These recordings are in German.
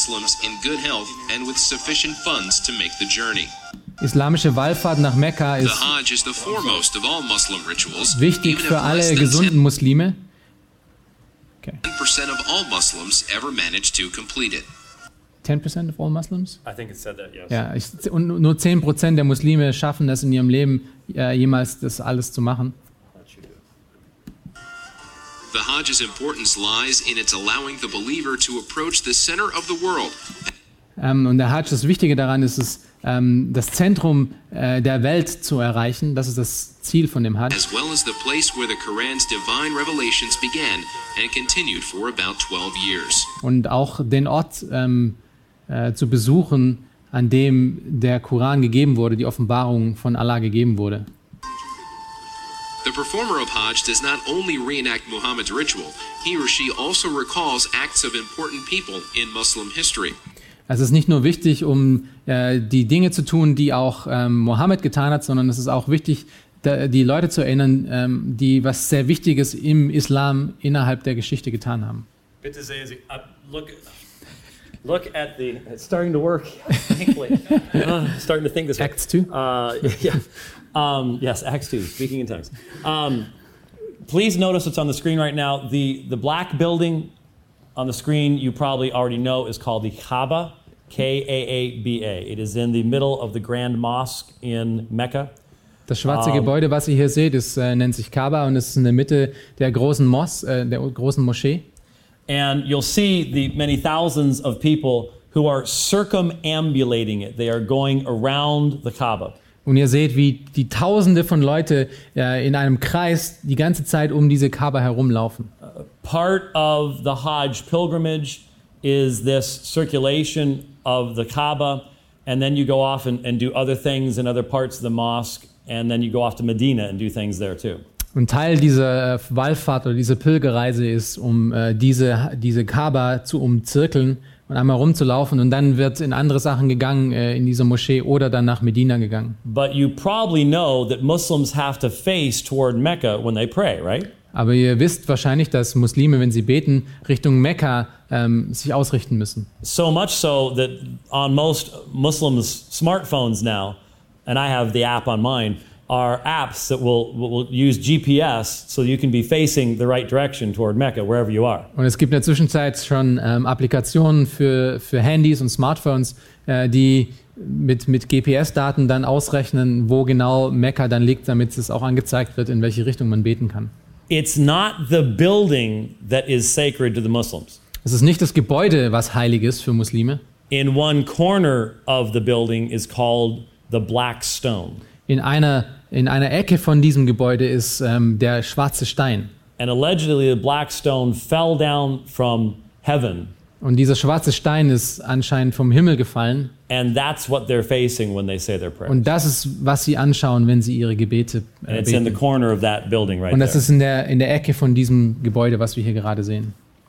Muslims in good health and with sufficient funds to make the journey. Islamische Wallfahrt nach Mekka The ist Hajj is the foremost of all Muslim rituals. wichtig even if für alle less than gesunden Muslime. Okay. 10% of all Muslims ever manage to complete it. 10% of all Muslims? I think it said that, yes. Ja, und nur 10% der Muslime schaffen das in ihrem Leben, jemals das alles zu machen. The Hajj's importance lies in its allowing the believer to approach the center of the world. Und der Hajj, das Wichtige daran ist es, das Zentrum der Welt zu erreichen. Das ist das Ziel von dem Hajj. As well as the place where the Quran's divine revelations began and continued for about 12 years. Und auch den Ort zu besuchen, an dem der Koran gegeben wurde, die Offenbarung von Allah gegeben wurde. The performer of Hajj does not only reenact Muhammad's ritual, he or she also recalls acts of important people in Muslim history. Also es ist nicht nur wichtig, um die Dinge zu tun, die auch Mohammed getan hat, sondern es ist auch wichtig, die Leute zu erinnern, die was sehr Wichtiges im Islam innerhalb der Geschichte getan haben. Bitte sehen Sie, look at the, it's starting to work, thankfully. Starting to think this way. Acts 2? Yeah. Yes, Acts 2, speaking in tongues. Please notice what's on the screen right now. The black building on the screen you probably already know is called the Kaaba, Kaaba. It is in the middle of the Grand Mosque in Mecca. Das schwarze Gebäude, was ihr hier seht, nennt sich Kaaba und ist in der Mitte der großen der großen Moschee. And you'll see the many thousands of people who are circumambulating it. They are going around the Kaaba. Und ihr seht, wie die Tausende von Leute in einem Kreis die ganze Zeit um diese Kaaba herumlaufen. Part of the Hajj pilgrimage is this circulation of the Kaaba, and then you go off and do other things in other parts of the mosque, and then you go off to Medina and do things there too. Und Teil dieser Wallfahrt oder dieser Pilgerreise ist, um diese Kaaba zu umzirkeln und einmal rumzulaufen, und dann wird in andere Sachen gegangen, in diese Moschee oder dann nach Medina gegangen. But you probably know that Muslims have to face toward Mecca when they pray, right? Aber ihr wisst wahrscheinlich, dass Muslime, wenn sie beten, Richtung Mekka sich ausrichten müssen. So much so that on most Muslims' smartphones now, and I have the app on mine, are apps that will use GPS so you can be facing the right direction toward Mecca, wherever you are. Und es gibt in der Zwischenzeit schon Applikationen für Handys und Smartphones, die mit GPS-Daten dann ausrechnen, wo genau Mekka dann liegt, damit es auch angezeigt wird, in welche Richtung man beten kann. It's not the building that is sacred to the Muslims. Es ist nicht das Gebäude, was heilig ist für Muslime. In one corner of the building is called the Black Stone. In einer Ecke von diesem Gebäude ist der schwarze Stein. And allegedly the Black Stone fell down from heaven. Und dieser schwarze Stein ist anscheinend vom Himmel gefallen. And that's what they're facing when they say their prayers. Und das ist, was sie anschauen, wenn sie ihre Gebete And it's in the beten. corner of that building right Und das there. ist in der Ecke von diesem Gebäude, was wir hier gerade sehen.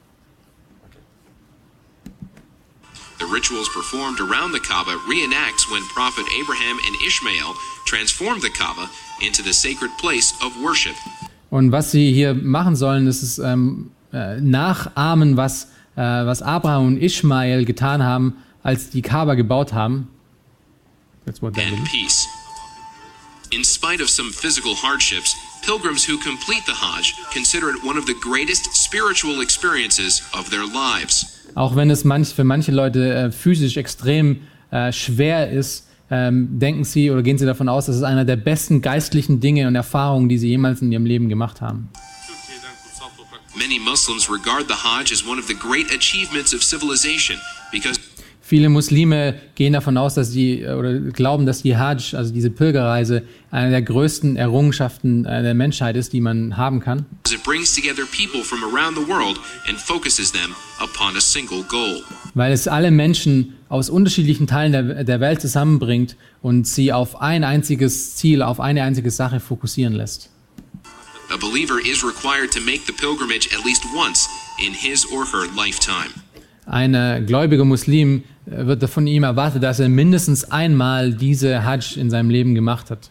The rituals performed around the Kaaba reenacts when Prophet Abraham and Ishmael transformed the Kaaba into the sacred place of worship. Und was sie hier machen sollen, ist nachahmen, was Abraham und Ishmael getan haben, als die Kaaba gebaut haben. That's what they And did. peace. In spite of some physical hardships, pilgrims who complete the Hajj consider it one of the greatest spiritual experiences of their lives. Auch wenn es für manche Leute physisch extrem schwer ist, denken sie oder gehen sie davon aus, dass es einer der besten geistlichen Dinge und Erfahrungen, die sie jemals in ihrem Leben gemacht haben. Many Muslims regard the Hajj as one of the great achievements of civilization because Viele Muslime gehen davon aus, dass oder glauben, dass die Hajj, also diese Pilgerreise, eine der größten Errungenschaften der Menschheit ist, die man haben kann. it brings together people from around the world and focuses them upon a single goal. Weil es alle Menschen aus unterschiedlichen Teilen der Welt zusammenbringt und sie auf ein einziges Ziel, auf eine einzige Sache fokussieren lässt. A believer is required to make the pilgrimage at least once in his or her lifetime. Ein gläubiger Muslim wird von ihm erwartet, dass er mindestens einmal diese Hajj in seinem Leben gemacht hat.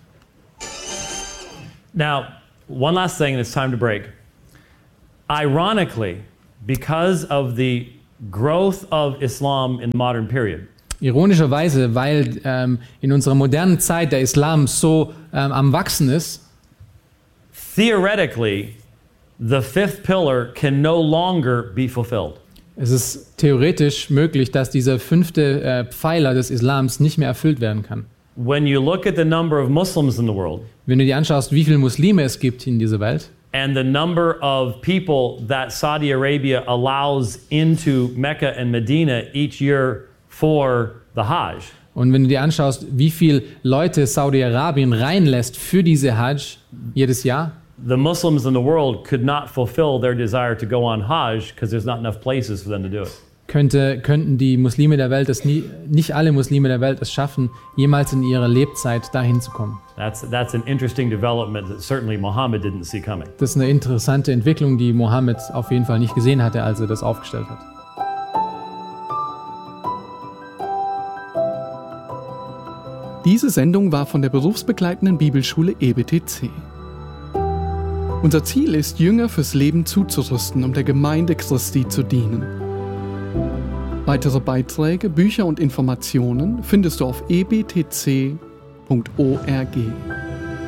Now, one last thing, and it's time to break. Ironically, because of the growth of Islam in the modern period. Ironischerweise, weil in unserer modernen Zeit der Islam so am Wachsen ist, Theoretically, the fifth pillar can no longer be fulfilled. es ist theoretisch möglich, dass dieser 5. Pfeiler des Islams nicht mehr erfüllt werden kann. When you look at the number of Muslims in the world Wenn du dir anschaust, wie viele Muslime es gibt in dieser Welt and the number of people that Saudi Arabia allows into Mecca and Medina each year for the Hajj, und wenn du dir anschaust, wie viele Leute Saudi-Arabien reinlässt für diese Hajj jedes Jahr, the Muslims in the world could not fulfill their desire to go on Hajj because there's not enough places for them to do it. könnten die Muslime der Welt nicht alle Muslime der Welt es schaffen, jemals in ihrer Lebzeit dahin zu kommen. That's an interesting development that certainly Muhammad didn't see coming. Das ist eine interessante Entwicklung, die Mohammed auf jeden Fall nicht gesehen hatte, als er das aufgestellt hat. Diese Sendung war von der berufsbegleitenden Bibelschule EBTC. Unser Ziel ist, Jünger fürs Leben zuzurüsten, um der Gemeinde Christi zu dienen. Weitere Beiträge, Bücher und Informationen findest du auf ebtc.org.